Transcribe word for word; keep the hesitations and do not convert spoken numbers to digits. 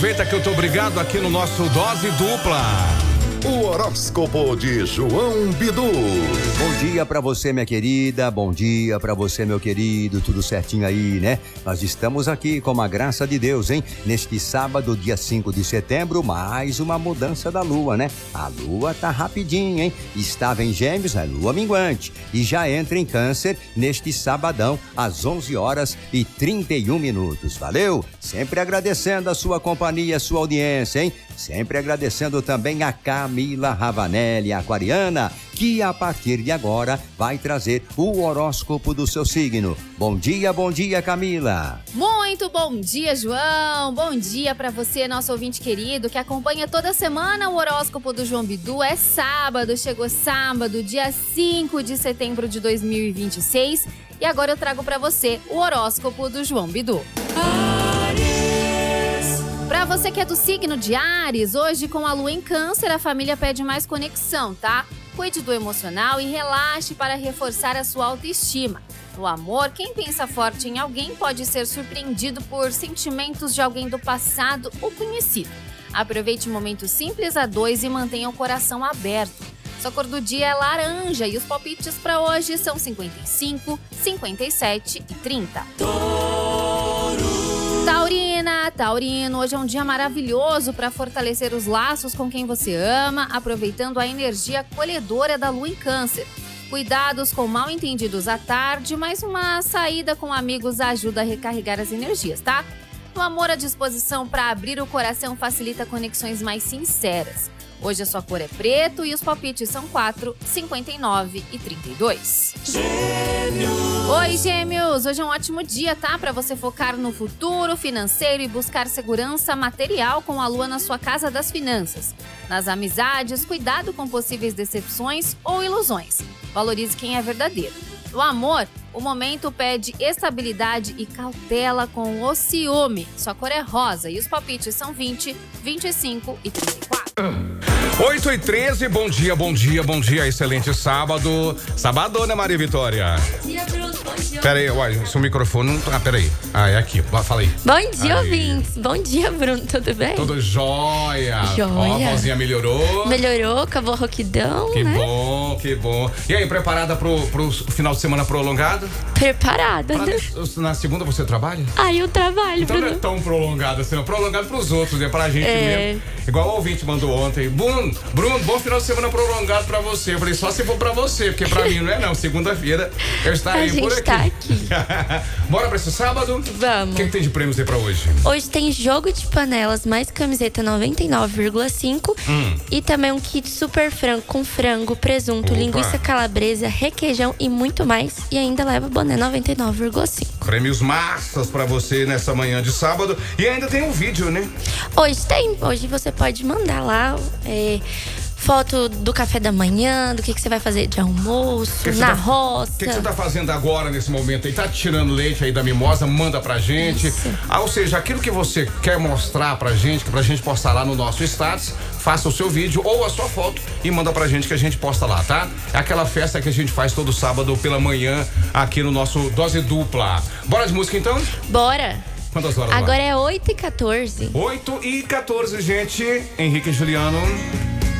Aproveita que eu tô obrigado aqui no nosso Dose Dupla. O horóscopo de João Bidu. Bom dia pra você, minha querida. Bom dia pra você, meu querido. Tudo certinho aí, né? Nós estamos aqui com a graça de Deus, hein? Neste sábado, dia cinco de setembro, mais uma mudança da lua, né? A lua tá rapidinho, hein? Estava em Gêmeos, a lua minguante. E já entra em Câncer neste sabadão, às onze horas e trinta e um minutos. Valeu? Sempre agradecendo a sua companhia, a sua audiência, hein? Sempre agradecendo também a Camila Ravanelli, aquariana, que a partir de agora vai trazer o horóscopo do seu signo. Bom dia, bom dia, Camila. Muito bom dia, João. Bom dia para você, nosso ouvinte querido, que acompanha toda semana o horóscopo do João Bidu. É sábado, chegou sábado, dia cinco de setembro de dois mil e vinte e seis. E agora eu trago para você o horóscopo do João Bidu. Pra você que é do signo de Áries, hoje com a lua em Câncer, a família pede mais conexão, tá? Cuide do emocional e relaxe para reforçar a sua autoestima. No amor, quem pensa forte em alguém pode ser surpreendido por sentimentos de alguém do passado ou conhecido. Aproveite momentos simples a dois e mantenha o coração aberto. Sua cor do dia é laranja e os palpites para hoje são cinquenta e cinco, cinquenta e sete e trinta. Taurina, Taurino, hoje é um dia maravilhoso para fortalecer os laços com quem você ama, aproveitando a energia acolhedora da lua em Câncer. Cuidados com mal-entendidos à tarde, mas uma saída com amigos ajuda a recarregar as energias, tá? No amor, a disposição para abrir o coração facilita conexões mais sinceras. Hoje a sua cor é preto e os palpites são quatro, cinquenta e nove e trinta e dois. Gêmeos. Oi, Gêmeos! Hoje é um ótimo dia, tá? Para você focar no futuro financeiro e buscar segurança material com a lua na sua casa das finanças. Nas amizades, cuidado com possíveis decepções ou ilusões. Valorize quem é verdadeiro. No amor, o momento pede estabilidade e cautela com o ciúme. Sua cor é rosa e os palpites são vinte, vinte e cinco e trinta e quatro. oito e treze, bom dia, bom dia, bom dia, excelente sábado. Sabadona, Maria Vitória. Bom dia, Bruno, bom dia. Pera aí, uai, seu microfone não. Ah, pera aí. Ah, é aqui, fala aí. Bom dia, aí. ouvintes. Bom dia, Bruno, tudo bem? Tudo jóia. Jóia. Ó, a vozinha melhorou. Melhorou, acabou roquidão, Que né? bom, que bom. E aí, preparada pro, pro final de semana prolongado? Preparada, Pra- né? Na segunda você trabalha? Aí eu trabalho, Então não é Bruno. tão prolongado assim, não. Prolongado pros outros, é pra gente É. mesmo. Igual o ouvinte mandou ontem. Bruno, Bruno, bom final de semana prolongado pra você. Eu falei, só se for pra você, porque pra mim não é não. Segunda-feira eu estarei A gente por aqui. tá aqui. Bora pra esse sábado? Vamos. O que, que tem de prêmios aí pra hoje? Hoje tem jogo de panelas mais camiseta noventa e nove vírgula cinco Hum. e também um kit super frango com frango, presunto, Opa. linguiça calabresa, requeijão e muito mais. E ainda leva boné noventa e nove vírgula cinco. Prêmios massas pra você nessa manhã de sábado. E ainda tem um vídeo, né? Hoje tem. Hoje você pode mandar lá é, foto do café da manhã, do que, que você vai fazer de almoço, Que que você na tá- roça. O que, que você tá fazendo agora nesse momento aí? Tá tirando leite aí da mimosa? Manda pra gente. Isso. Ah, ou seja, aquilo que você quer mostrar pra gente, que pra gente postar lá no nosso status, faça o seu vídeo ou a sua foto e manda pra gente que a gente posta lá, tá? É aquela festa que a gente faz todo sábado pela manhã aqui no nosso Dose Dupla. Bora de música então? Bora! Quantas horas Agora lá? é oito e quatorze. oito e quatorze, gente. Henrique e Juliano.